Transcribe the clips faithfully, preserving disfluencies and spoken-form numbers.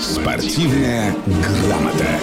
Спортивная грамота.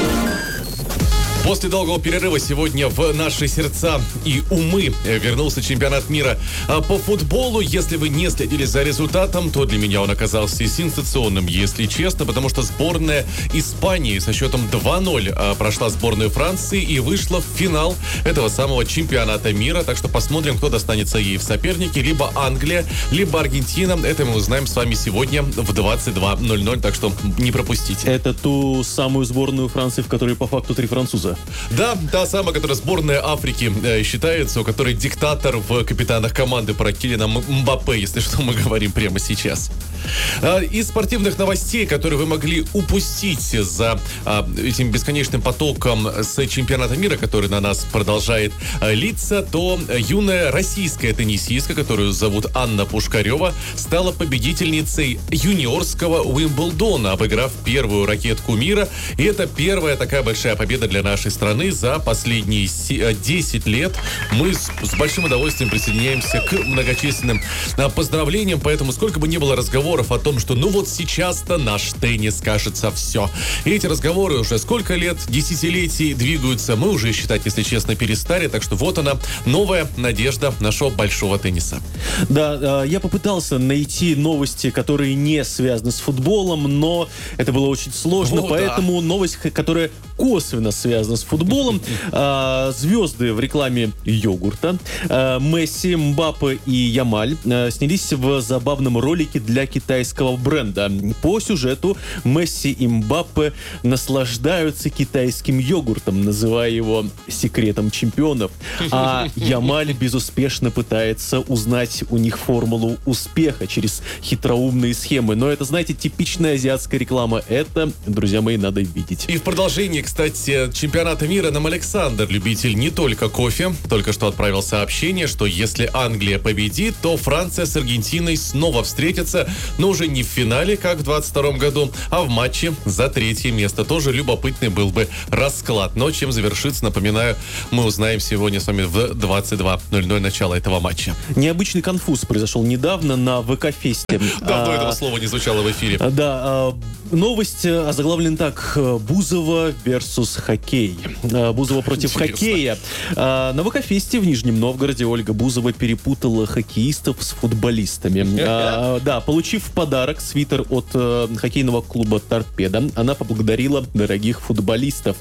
После долгого перерыва сегодня в наши сердца и умы вернулся чемпионат мира по футболу. Если вы не следили за результатом, то для меня он оказался сенсационным, если честно, потому что сборная Испании со счетом два ноль прошла сборную Франции и вышла в финал этого самого чемпионата мира. Так что посмотрим, кто достанется ей в сопернике. Либо Англия, либо Аргентина. Это мы узнаем с вами сегодня в двадцать два ноль ноль, так что не пропустите. Это ту самую сборную Франции, в которой по факту три француза. Да, та самая, которая сборная Африки э, считается, у которой диктатор в капитанах команды про Килиана Мбаппе, если что, мы говорим прямо сейчас. Э, из спортивных новостей, которые вы могли упустить за э, этим бесконечным потоком с чемпионата мира, который на нас продолжает э, литься, то юная российская теннисистка, которую зовут Анна Пушкарева, стала победительницей юниорского Уимблдона, обыграв первую ракетку мира. И это первая такая большая победа для нашей страны за последние десять лет. Мы с, с большим удовольствием присоединяемся к многочисленным а, поздравлениям, поэтому сколько бы ни было разговоров о том, что ну вот сейчас-то наш теннис, кажется, все. И эти разговоры уже сколько лет, десятилетий двигаются, мы уже считать, если честно, перестали, так что вот она, новая надежда нашего большого тенниса. Да, я попытался найти новости, которые не связаны с футболом, но это было очень сложно, О, поэтому да. новость, которая косвенно связана с футболом. А, звезды в рекламе йогурта. А, Месси, Мбаппе и Ямаль а, снялись в забавном ролике для китайского бренда. По сюжету Месси и Мбаппе наслаждаются китайским йогуртом, называя его секретом чемпионов. А Ямаль безуспешно пытается узнать у них формулу успеха через хитроумные схемы. Но это, знаете, типичная азиатская реклама. Это, друзья мои, надо видеть. И в продолжении, кстати, чемпионата мира нам Александр, любитель не только кофе, только что отправил сообщение, что если Англия победит, то Франция с Аргентиной снова встретятся, но уже не в финале, как в двадцать втором году, а в матче за третье место. Тоже любопытный был бы расклад. Но чем завершится, напоминаю, мы узнаем сегодня с вами в двадцать два ноль ноль начало этого матча. Необычный конфуз произошел недавно на ВК-фесте. Давно этого слова не звучало в эфире. Да, новость озаглавлена так: Бузова versus хоккей. Бузова против Интересно. хоккея. А, на ВК-фесте в Нижнем Новгороде Ольга Бузова перепутала хоккеистов с футболистами. А, да, получив в подарок свитер от а, хоккейного клуба «Торпедо», она поблагодарила дорогих футболистов.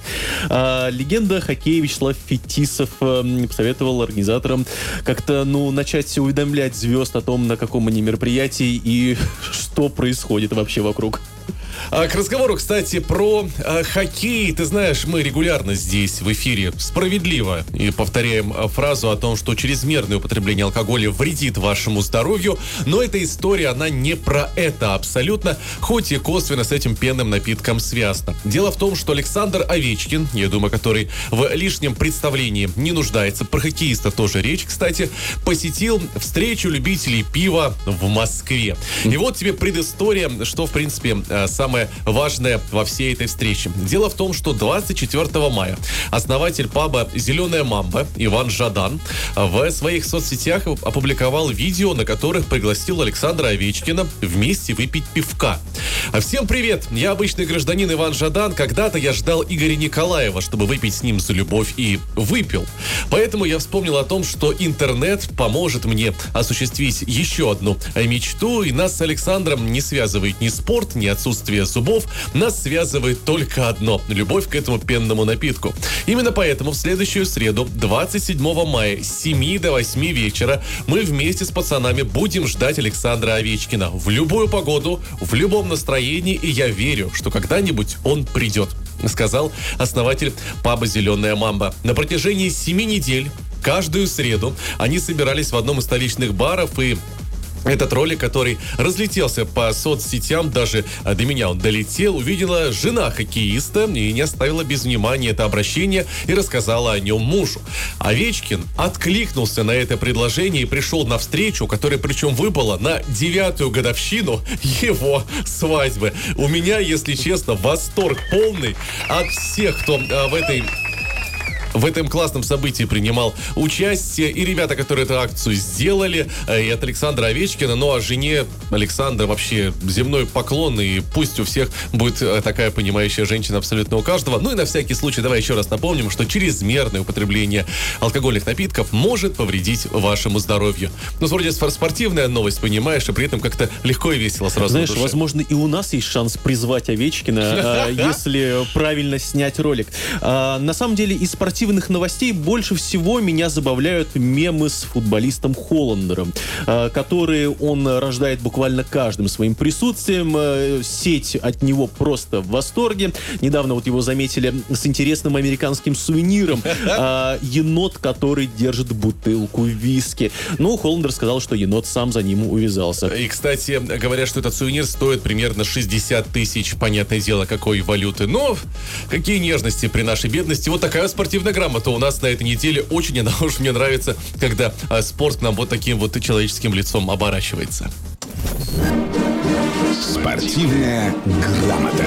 А, легенда хоккея Вячеслав Фетисов а, посоветовал организаторам как-то, ну, начать уведомлять звезд о том, на каком они мероприятии и что происходит вообще вокруг. А к разговору, кстати, про а, хоккей. Ты знаешь, мы регулярно здесь в эфире справедливо и повторяем а, фразу о том, что чрезмерное употребление алкоголя вредит вашему здоровью, но эта история, она не про это абсолютно, хоть и косвенно с этим пенным напитком связана. Дело в том, что Александр Овечкин, я думаю, который в лишнем представлении не нуждается, про хоккеиста тоже речь, кстати, посетил встречу любителей пива в Москве. И вот тебе предыстория, что, в принципе, самое важное во всей этой встрече. Дело в том, что двадцать четвёртого мая основатель паба «Зеленая мамба» Иван Жадан в своих соцсетях опубликовал видео, на которых пригласил Александра Овечкина вместе выпить пивка. Всем привет! Я обычный гражданин Иван Жадан. Когда-то я ждал Игоря Николаева, чтобы выпить с ним за любовь, и выпил. Поэтому я вспомнил о том, что интернет поможет мне осуществить еще одну мечту, и нас с Александром не связывает ни спорт, ни отсутствие зубов, нас связывает только одно – любовь к этому пенному напитку. Именно поэтому в следующую среду, двадцать седьмого мая, с семи до восьми вечера, мы вместе с пацанами будем ждать Александра Овечкина в любую погоду, в любом настроении, и я верю, что когда-нибудь он придет, сказал основатель паба «Зеленая мамба». На протяжении семи недель, каждую среду, они собирались в одном из столичных баров, и этот ролик, который разлетелся по соцсетям, даже до меня он долетел, увидела жена хоккеиста и не оставила без внимания это обращение и рассказала о нем мужу. Овечкин откликнулся на это предложение и пришел на встречу, которая причем выпала на девятую годовщину его свадьбы. У меня, если честно, восторг полный от всех, кто а, в этой... в этом классном событии принимал участие. И ребята, которые эту акцию сделали, и от Александра Овечкина. Ну, а жене Александра вообще земной поклон. И пусть у всех будет такая понимающая женщина абсолютно у каждого. Ну и на всякий случай давай еще раз напомним, что чрезмерное употребление алкогольных напитков может повредить вашему здоровью. Ну, вроде спортивная новость, понимаешь, и при этом как-то легко и весело сразу. Знаешь, возможно, и у нас есть шанс призвать Овечкина, если правильно снять ролик. На самом деле, из спортивных новостей больше всего меня забавляют мемы с футболистом Холландером, которые он рождает буквально каждым своим присутствием. Сеть от него просто в восторге. Недавно вот его заметили с интересным американским сувениром. Енот, который держит бутылку виски. Ну, Холландер сказал, что енот сам за ним увязался. И, кстати, говорят, что этот сувенир стоит примерно шестьдесят тысяч. Понятное дело, какой валюты. Но какие нежности при нашей бедности. Вот такая спортивная грамота у нас на этой неделе. Очень она уж мне нравится, когда а, спорт к нам вот таким вот человеческим лицом оборачивается. Спортивная грамота.